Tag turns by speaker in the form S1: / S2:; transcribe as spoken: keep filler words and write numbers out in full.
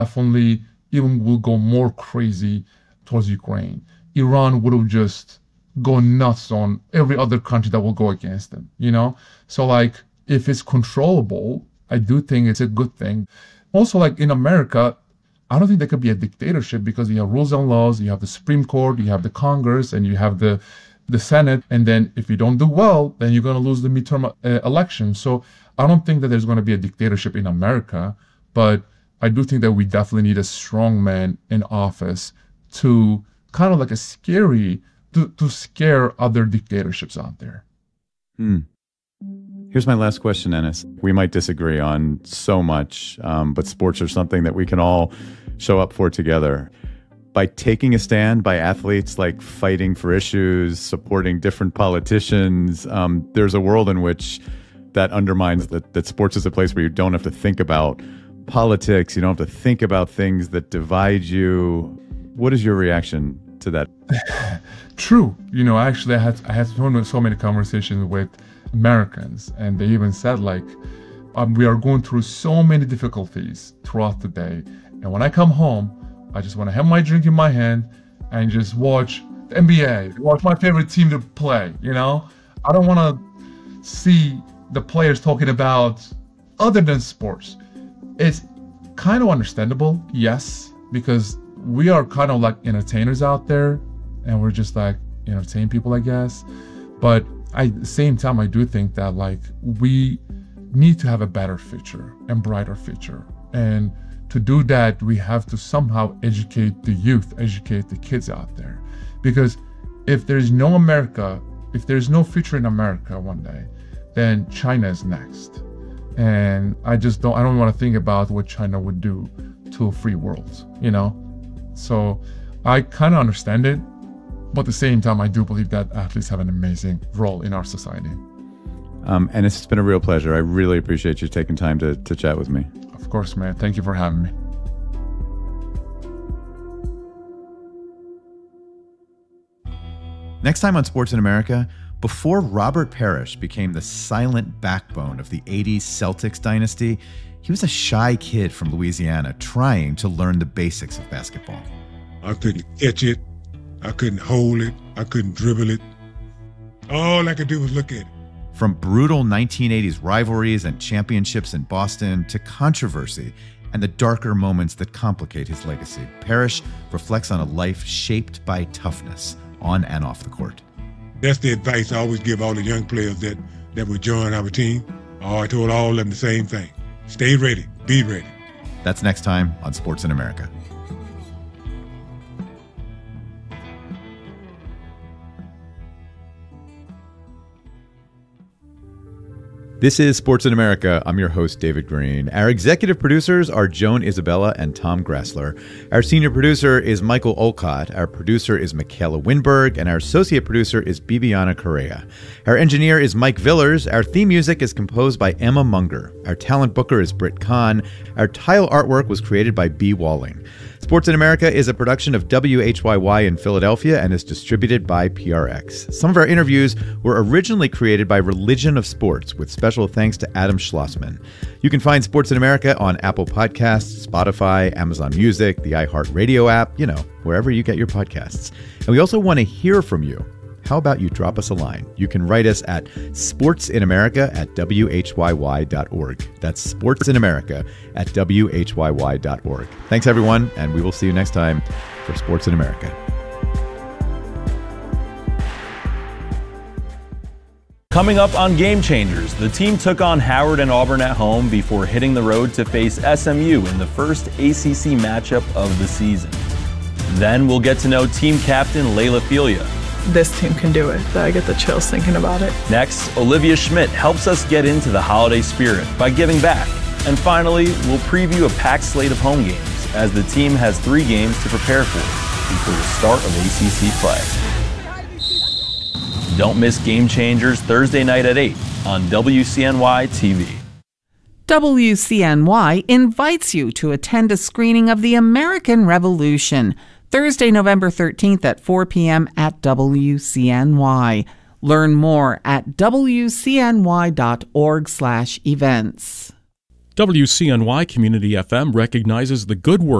S1: definitely even will go more crazy towards Ukraine. Iran would have just gone nuts on every other country that will go against them, you know? So like, if it's controllable, I do think it's a good thing. Also, like in America, I don't think there could be a dictatorship because you have rules and laws, you have the Supreme Court, you have the Congress, and you have the the Senate. And then if you don't do well, then you're going to lose the midterm uh, election. So I don't think that there's going to be a dictatorship in America, but I do think that we definitely need a strong man in office to kind of like a scary, to, to scare other dictatorships out there.
S2: Hmm. Here's my last question, Enes. We might disagree on so much, um, but sports are something that we can all show up for together. By taking a stand, by athletes like fighting for issues, supporting different politicians, um, there's a world in which that undermines that, that sports is a place where you don't have to think about politics, you don't have to think about things that divide you. What is your reaction to that?
S1: True. You know, actually, I had I had so many conversations with Americans, and they even said like, um, we are going through so many difficulties throughout the day, and when I come home, I just want to have my drink in my hand and just watch the N B A, watch my favorite team to play. You know, I don't want to see the players talking about other than sports. It's kind of understandable, yes, because we are kind of like entertainers out there, and we're just like entertain people, I guess. But I, at the same time, I do think that like we need to have a better future and brighter future. And to do that, we have to somehow educate the youth, educate the kids out there. Because if there's no America, if there's no future in America one day, then China is next. And I just don't, I don't want to think about what China would do to a free world, you know? So I kind of understand it. But at the same time, I do believe that athletes have an amazing role in our society.
S2: Um, and it's been a real pleasure. I really appreciate you taking time to, to chat with me.
S1: Of course, man. Thank you for having me.
S3: Next time on Sports in America, before Robert Parrish became the silent backbone of the eighties Celtics dynasty, he was a shy kid from Louisiana trying to learn the basics of basketball.
S4: I couldn't catch it. I couldn't hold it. I couldn't dribble it. All I could do was look at it.
S3: From brutal nineteen eighties rivalries and championships in Boston to controversy and the darker moments that complicate his legacy, Parrish reflects on a life shaped by toughness on and off the court.
S4: That's the advice I always give all the young players that, that would join our team. Oh, I told all of them the same thing. Stay ready. Be ready.
S3: That's next time on Sports in America. This is Sports in America. I'm your host, David Green. Our executive producers are Joan Isabella and Tom Grassler. Our senior producer is Michael Olcott. Our producer is Michaela Winberg. And our associate producer is Bibiana Correa. Our engineer is Mike Villers. Our theme music is composed by Emma Munger. Our talent booker is Britt Kahn. Our tile artwork was created by B. Walling. Sports in America is a production of W H Y Y in Philadelphia and is distributed by P R X. Some of our interviews were originally created by Religion of Sports, with special thanks to Adam Schlossman. You can find Sports in America on Apple Podcasts, Spotify, Amazon Music, the iHeartRadio app, you know, wherever you get your podcasts. And we also want to hear from you. How about you drop us a line? You can write us at sportsinamerica at W H Y Y dot org. That's sportsinamerica at W H Y Y dot org. Thanks, everyone, and we will see you next time for Sports in America.
S5: Coming up on Game Changers, the team took on Howard and Auburn at home before hitting the road to face S M U in the first A C C matchup of the season. Then we'll get to know team captain Layla Filia.
S6: This team can do it. I get the chills thinking about it.
S5: Next, Olivia Schmidt helps us get into the holiday spirit by giving back. And finally, we'll preview a packed slate of home games as the team has three games to prepare for before the start of A C C play. Don't miss Game Changers Thursday night at eight on W C N Y T V.
S7: W C N Y invites you to attend a screening of The American Revolution, Thursday, November thirteenth at four p.m. at W C N Y. Learn more at W C N Y dot org slash events.
S8: W C N Y Community F M recognizes the good work